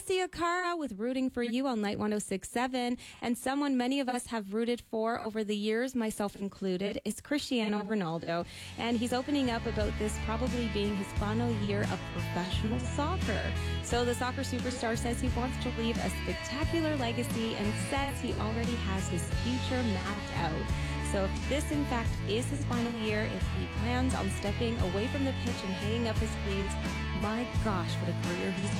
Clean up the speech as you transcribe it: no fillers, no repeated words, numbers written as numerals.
Alessia Cara with Rooting for You on Light 106.7. And someone many of us have rooted for over the years, myself included, is Cristiano Ronaldo. And he's opening up about this probably being his final year of professional soccer. So the soccer superstar says he wants to leave a spectacular legacy and says he already has his future mapped out. So if this, in fact, is his final year, if he plans on stepping away from the pitch and hanging up his cleats, my gosh, what a career he's